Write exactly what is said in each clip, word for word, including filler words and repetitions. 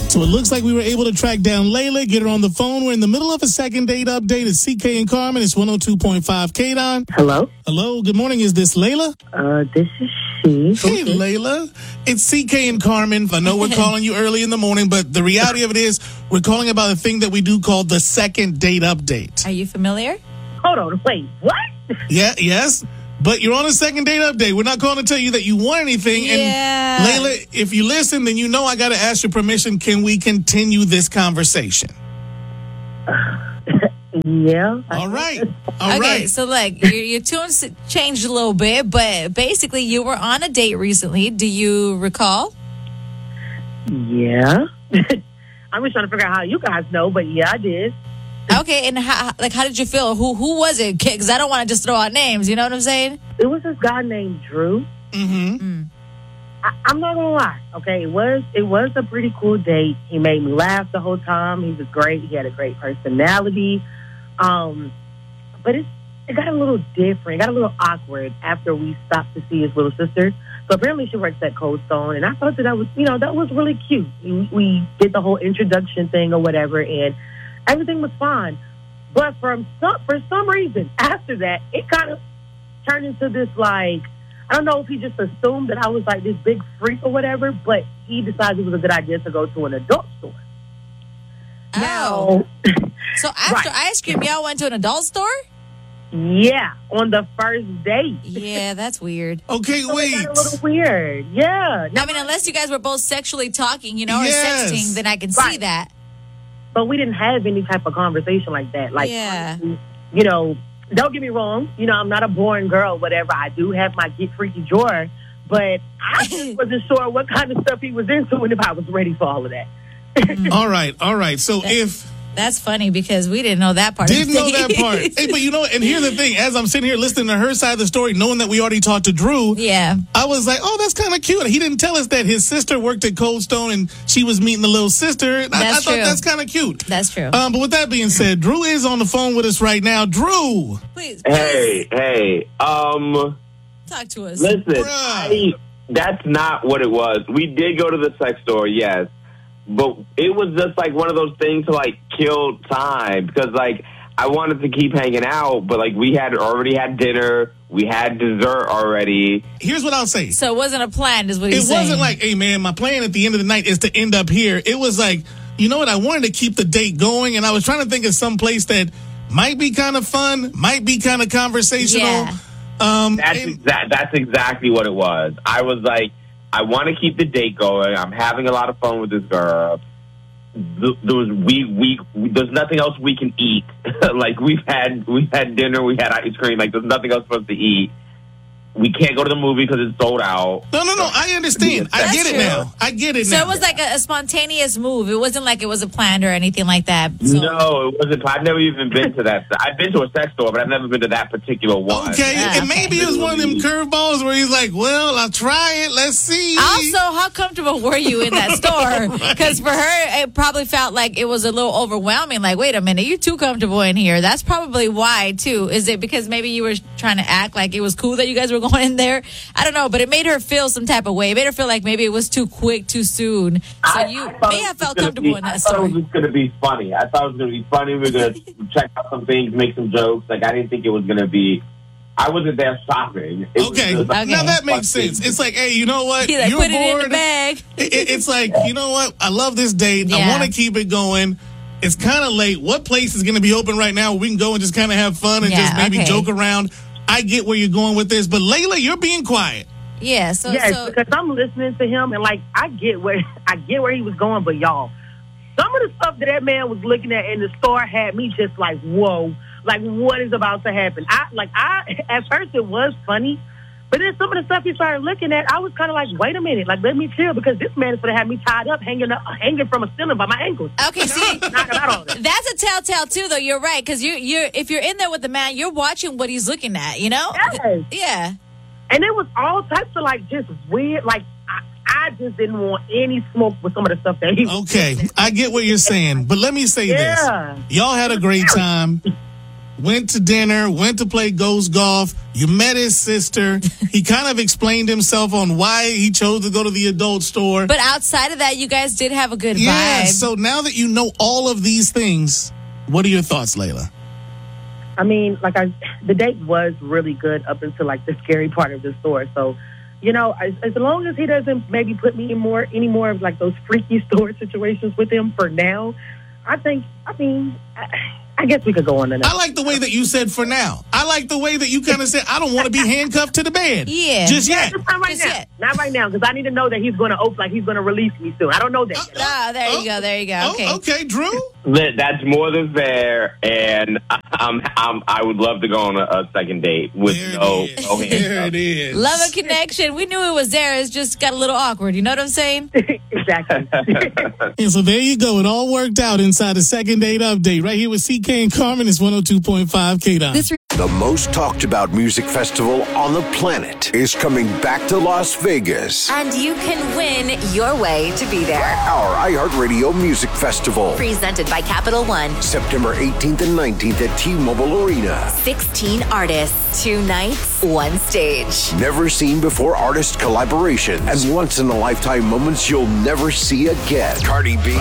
So it looks like we were able to track down Layla, get her on the phone. We're in the middle of a second date update. It's C K and Carmen. It's one oh two point five K-Don. Hello? Hello, good morning. Is this Layla? Uh, this is she. Hey, Layla. It's C K and Carmen. I know we're calling you early in the morning, but the reality of it is we're calling about a thing that we do called the second date update. Are you familiar? Hold on, wait, what? Yeah, yes. But you're on a second date update. We're not calling to tell you that you want anything. Yeah. And Layla, if you listen, then you know I got to ask your permission. Can we continue this conversation? Yeah. All right. All okay, right. so like your, your tunes changed a little bit, but basically you were on a date recently. Do you recall? Yeah. I'm just trying to figure out how you guys know, but yeah, I did. Okay, and how, like, how did you feel? Who who was it? Because I don't want to just throw out names. You know what I'm saying? It was this guy named Drew. Mm-hmm. Mm. I, I'm not gonna lie. Okay, it was it was a pretty cool date. He made me laugh the whole time. He was great. He had a great personality. Um, but it it got a little different. It got a little awkward after we stopped to see his little sister. So apparently she works at Cold Stone, and I thought that that was you know that was really cute. We, we did the whole introduction thing or whatever, and everything was fine. But from some, for some reason, after that, it kind of turned into this, like, I don't know if he just assumed that I was, like, this big freak or whatever, but he decided it was a good idea to go to an adult store. Oh. Now, So after Right. ice cream, y'all went to an adult store? yeah, on the first date. Yeah, that's weird. Okay, So wait. it got a little weird. Yeah. I mean, unless you guys were both sexually talking, you know, or Yes. sexting, then I can see Right. that. But we didn't have any type of conversation like that. Like, Yeah. you know, don't get me wrong. You know, I'm not a boring girl, whatever. I do have my get freaky drawer. But I just wasn't sure what kind of stuff he was into and if I was ready for all of that. All right. All right. So if... That's funny because we didn't know that part. Didn't of know the that thing. part. Hey, but you know, and here's the thing. As I'm sitting here listening to her side of the story, knowing that we already talked to Drew, Yeah. I was like, oh, that's kind of cute. He didn't tell us that his sister worked at Cold Stone and she was meeting the little sister. And I, I That's thought true. that's kind of cute. That's true. Um, but with that being said, Drew is on the phone with us right now. Drew. please, please Hey, hey, um, talk to us. listen, Bruh. I, that's not what it was. We did go to the sex store, yes, but it was just like one of those things to like kill time because like I wanted to keep hanging out, but like we had already had dinner, we had dessert already. Here's what I'll say. So it wasn't a plan, is what It he's saying. wasn't like, hey, man, my plan at the end of the night is to end up here. It was like, you know what? I wanted to keep the date going, and I was trying to think of some place that might be kind of fun, might be kind of conversational. Yeah. That's Um, and- exa- that's exactly what it was. I was like, I want to keep the date going. I'm having a lot of fun with this girl. Th- There was we we there's nothing else we can eat. Like we've had we've had dinner, we had ice cream. Like there's nothing else for us to eat. We can't go to the movie because it's sold out. no, no, no. I understand. I That's get it true. now. I get it So now. it was like a, a spontaneous move. It wasn't like it was a planned or anything like that. So, No, it wasn't. I've never even been to that. I've been to a sex store, but I've never been to that particular one. Okay, Yeah. and maybe it was one of them curveballs where he's like, well, I'll try it. Let's see. Also, how comfortable were you in that store? Because for her, it probably felt like it was a little overwhelming. Like, wait a minute, you're too comfortable in here. That's probably why, too. Is it because maybe you were trying to act like it was cool that you guys were going in there? I don't know, but it made her feel some type of way. It made her feel like maybe it was too quick, too soon. So I- you I thought may it have was felt gonna comfortable be- in that I thought it story. was just going to be funny. I thought it was going to be funny. We were going to check out some things, make some jokes. Like, I didn't think it was going to be... I wasn't there shopping. It was Okay. just like- Okay. Now that makes Fun sense. thing. It's like, hey, you know what? He like You're put it in the bored. bag. It- it- it's like, you know what? I love this date. I Yeah. want to keep it going. It's kind of late. What place is going to be open right now where we can go and just kind of have fun and Yeah, just maybe okay. joke around? I get where you're going with this, but Layla, you're being quiet. Yeah, so, Yes, so because I'm listening to him and like I get where I get where he was going, but y'all, some of the stuff that that man was looking at in the store had me just like, whoa, like what is about to happen? I like I at first it was funny, but then some of the stuff he started looking at, I was kind of like, wait a minute, like let me chill because this man is gonna have me tied up, hanging up, hanging from a ceiling by my ankles. okay, see, Not about all that. that's a telltale too, though. You're right, because you, you're if you're in there with the man, you're watching what he's looking at. You know? Yes. Yeah. And it was all types of like just weird, like I, I just didn't want any smoke with some of the stuff that he was Okay, I get what you're saying, but let me say Yeah. this. Y'all had a great time. went to dinner, went to play ghost golf. You met his sister. He kind of explained himself on why he chose to go to the adult store. But outside of that, you guys did have a good yeah, vibe. So now that you know all of these things, what are your thoughts, Layla? I mean, like I, the date was really good up until like the scary part of the store. So, you know, as, as long as he doesn't maybe put me in more, any more of like those freaky store situations with him for now, I think, I mean, I, I guess we could go on to that. I like the way that you said for now. I like the way that you kind of said, I don't want to be handcuffed to the bed. Yeah. Just yet. Just not right Just now. yet. Not right now, because I need to know that he's going to open, like he's going to release me soon. I don't know that yet. Ah, there Oh, you go. There you go. Okay. Oh, okay, Drew. That- That's more than fair, and I'm, I'm, I would love to go on a, a second date with There no, it is. no There handcuffs. it is. Love a connection. We knew it was there. It's just got a little awkward. You know what I'm saying? Exactly. And so there you go. It all worked out inside the second date update right here with C K and Carmen. It's one oh two point five K D O N. The most talked about music festival on the planet is coming back to Las Vegas. And you can win your way to be there. Our iHeartRadio Music Festival. Presented by Capital One. September eighteenth and nineteenth at T-Mobile Arena. sixteen artists, two nights, one stage. Never seen before artist collaborations and once in a lifetime moments you'll never see again. Cardi B.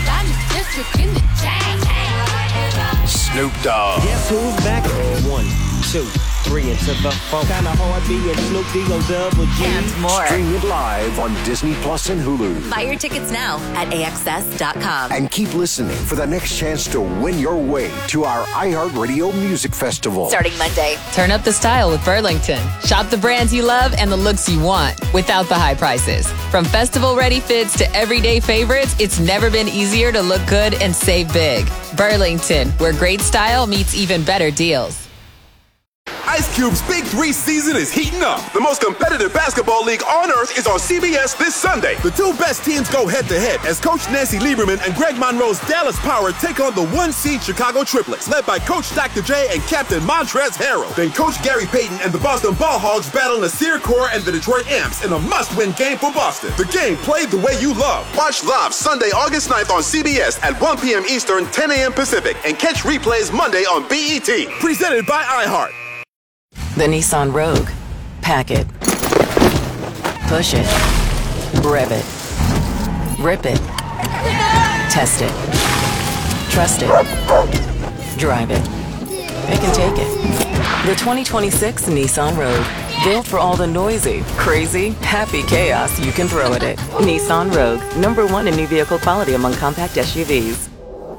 Snoop Dogg. Guess who's back? One, two, three into the four. Kinda hard being Snoop D-O double G. And more. Stream it live on Disney Plus and Hulu. Buy your tickets now at A X S dot com. And keep listening for the next chance to win your way to our iHeartRadio Music Festival. Starting Monday. Turn up the style with Burlington. Shop the brands you love and the looks you want without the high prices. From festival-ready fits to everyday favorites, it's never been easier to look good and save big. Burlington, where great style meets even better deals. Ice Cube's Big Three season is heating up. The most competitive basketball league on earth is on C B S this Sunday. The two best teams go head-to-head as Coach Nancy Lieberman and Greg Monroe's Dallas Power take on the one-seed Chicago Triplets, led by Coach Doctor J and Captain Montrezl Harrell. Then Coach Gary Payton and the Boston Ball Hogs battle Nasir Kaur and the Detroit Amps in a must-win game for Boston. The game played the way you love. Watch live Sunday, August ninth on C B S at one p.m. Eastern, ten a.m. Pacific, and catch replays Monday on B E T. Presented by iHeart. The Nissan Rogue. Pack it. Push it. Rev it. Rip it. Test it. Trust it. Drive it. It can take it. The twenty twenty-six Nissan Rogue. Built for all the noisy, crazy, happy chaos you can throw at it. Nissan Rogue. Number one in new vehicle quality among compact S U Vs.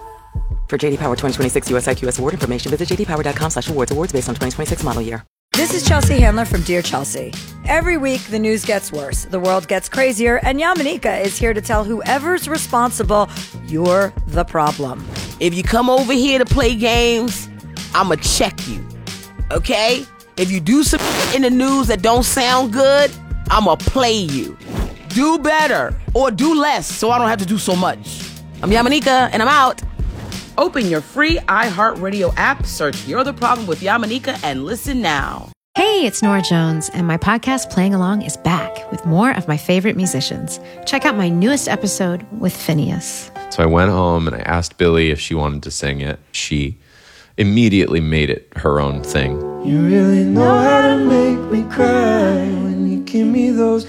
For J D Power twenty twenty-six U S I Q S award information, visit j d power dot com slash awards. Awards based on twenty twenty-six model year. This is Chelsea Handler from Dear Chelsea. Every week, the news gets worse, the world gets crazier, and Yamanika is here to tell whoever's responsible, you're the problem. If you come over here to play games, I'ma check you, okay? If you do some in the news that don't sound good, I'ma play you. Do better, or do less, so I don't have to do so much. I'm Yamanika, and I'm out. Open your free iHeartRadio app, search You're the Problem with Yamanika, and listen now. Hey, it's Nora Jones, and my podcast Playing Along is back with more of my favorite musicians. Check out my newest episode with Phineas. So I went home and I asked Billy if she wanted to sing it. She immediately made it her own thing. You really know how to make me cry when you give me those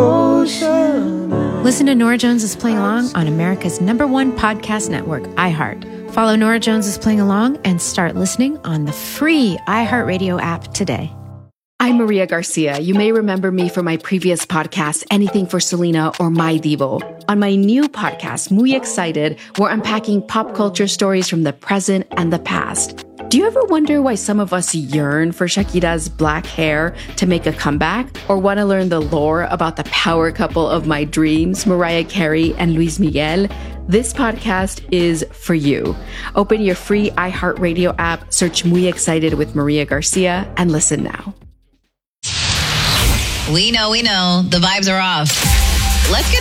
ocean eyes. Listen to Nora Jones is Playing Along on America's number one podcast network, iHeart. Follow Nora Jones is Playing Along and start listening on the free iHeartRadio app today. I'm Maria Garcia. You may remember me from my previous podcast, Anything for Selena or My Devo. On my new podcast, Muy Excited, we're unpacking pop culture stories from the present and the past. Do you ever wonder why some of us yearn for Shakira's black hair to make a comeback? Or want to learn the lore about the power couple of my dreams, Mariah Carey and Luis Miguel? This podcast is for you. Open your free iHeartRadio app, search Muy Excited with Maria Garcia, and listen now. We know, we know, the vibes are off. Let's get